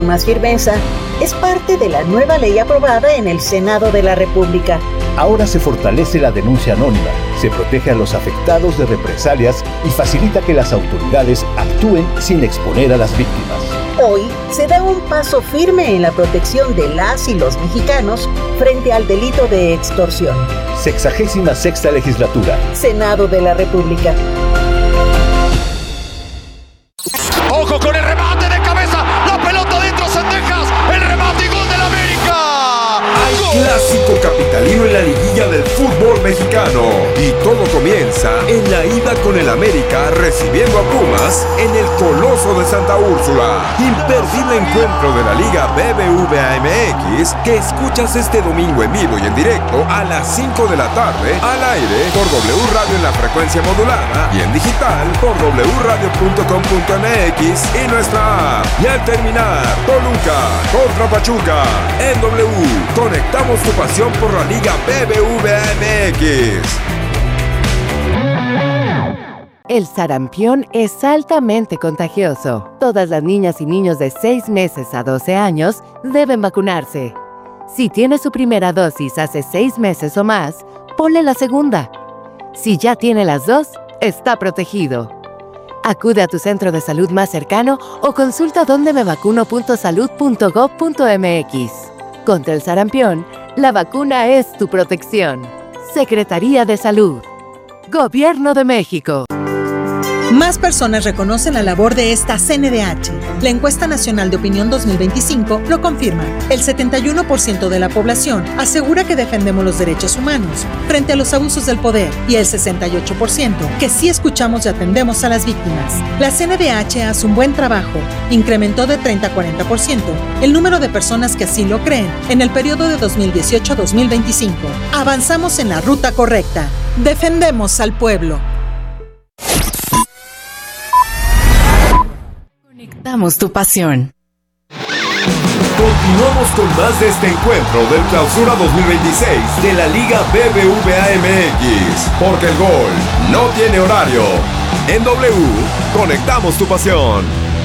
más firmeza es parte de la nueva ley aprobada en el Senado de la República. Ahora se fortalece la denuncia anónima, se protege a los afectados de represalias y facilita que las autoridades actúen sin exponer a las víctimas. Hoy se da un paso firme en la protección de las y los mexicanos frente al delito de extorsión. 66ª Legislatura. Senado de la República. ¡Ojo con el remate de cabeza! ¡La pelota dentro, Cendejas! ¡El remate y gol del América! Hay clásico capitalino en la liguilla del fútbol mexicano. Y todo comienza en la ida con el América recibiendo a Pumas en el Coloso de Santa Úrsula. Imperdible encuentro de la Liga BBVA MX que escuchas este domingo en vivo y en directo a las 5 de la tarde al aire por W Radio en la frecuencia modulada y en digital por wradio.com.mx y nuestra app. Y al terminar, Toluca contra Pachuca en W. Conectamos tu pasión por la Liga BBVA MX. El sarampión es altamente contagioso. Todas las niñas y niños de 6 meses a 12 años deben vacunarse. Si tiene su primera dosis hace 6 meses o más, ponle la segunda. Si ya tiene las dos, está protegido. Acude a tu centro de salud más cercano o consulta dondemevacuno.salud.gov.mx. Contra el sarampión, la vacuna es tu protección. Secretaría de Salud. Gobierno de México. Más personas reconocen la labor de esta CNDH. La Encuesta Nacional de Opinión 2025 lo confirma. El 71% de la población asegura que defendemos los derechos humanos frente a los abusos del poder y el 68% que sí escuchamos y atendemos a las víctimas. La CNDH hace un buen trabajo. Incrementó de 30 a 40% el número de personas que así lo creen en el periodo de 2018 a 2025. Avanzamos en la ruta correcta. Defendemos al pueblo. Conectamos tu pasión. Continuamos con más de este encuentro del Clausura 2026 de la Liga BBVA MX. Porque el gol no tiene horario. En W, conectamos tu pasión.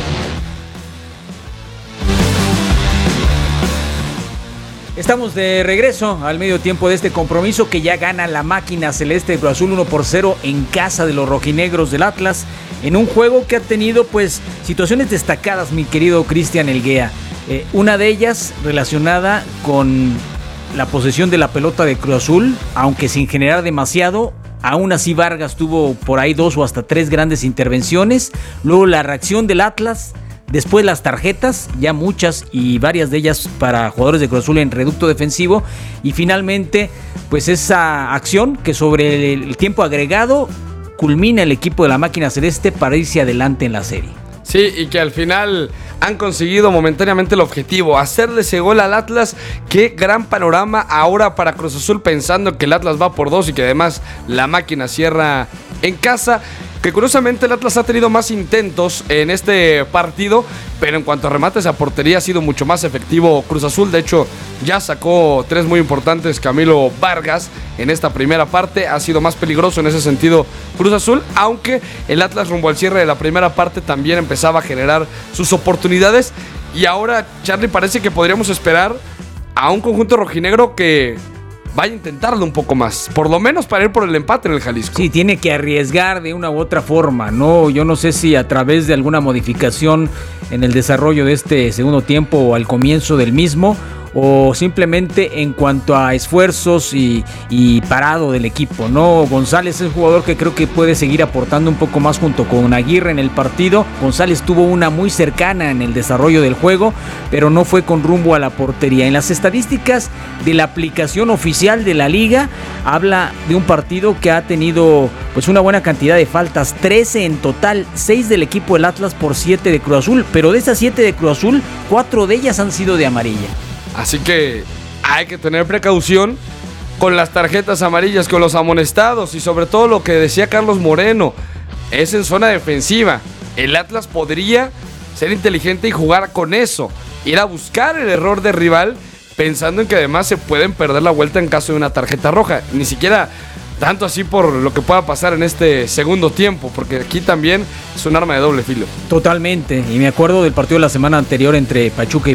Estamos de regreso al medio tiempo de este compromiso que ya gana la máquina celeste de Cruz Azul 1-0 en casa de los rojinegros del Atlas, en un juego que ha tenido pues situaciones destacadas, mi querido Cristian Elguea. Una de ellas relacionada con la posesión de la pelota de Cruz Azul, aunque sin generar demasiado. Aún así Vargas tuvo por ahí 2 o hasta 3 grandes intervenciones. Luego la reacción del Atlas. Después las tarjetas, ya muchas y varias de ellas para jugadores de Cruz Azul en reducto defensivo. Y finalmente, pues esa acción que sobre el tiempo agregado culmina el equipo de la máquina celeste para irse adelante en la serie. Sí, y que al final han conseguido momentáneamente el objetivo, hacerle ese gol al Atlas. Qué gran panorama ahora para Cruz Azul, pensando que el Atlas va por 2 y que además la máquina cierra en casa. Que curiosamente el Atlas ha tenido más intentos en este partido, pero en cuanto a remates a portería ha sido mucho más efectivo Cruz Azul. De hecho, ya sacó 3 muy importantes Camilo Vargas en esta primera parte. Ha sido más peligroso en ese sentido Cruz Azul, aunque el Atlas rumbo al cierre de la primera parte también empezaba a generar sus oportunidades. Y ahora, Charlie, parece que podríamos esperar a un conjunto rojinegro que vaya a intentarlo un poco más, por lo menos para ir por el empate en el Jalisco. Sí, tiene que arriesgar de una u otra forma, ¿no? Yo no sé si a través de alguna modificación en el desarrollo de este segundo tiempo o al comienzo del mismo, o simplemente en cuanto a esfuerzos y parado del equipo, ¿no? González es un jugador que creo que puede seguir aportando un poco más junto con Aguirre en el partido. González tuvo una muy cercana en el desarrollo del juego, pero no fue con rumbo a la portería. En las estadísticas de la aplicación oficial de la liga, habla de un partido que ha tenido pues una buena cantidad de faltas, 13 en total, 6 del equipo del Atlas por 7 de Cruz Azul, pero de esas 7 de Cruz Azul, 4 de ellas han sido de amarilla. Así que hay que tener precaución con las tarjetas amarillas, con los amonestados y sobre todo lo que decía Carlos Moreno, es en zona defensiva. El Atlas podría ser inteligente y jugar con eso, ir a buscar el error del rival, pensando en que además se pueden perder la vuelta en caso de una tarjeta roja. Ni siquiera tanto así por lo que pueda pasar en este segundo tiempo, porque aquí también es un arma de doble filo. Totalmente, y me acuerdo del partido de la semana anterior entre Pachuca y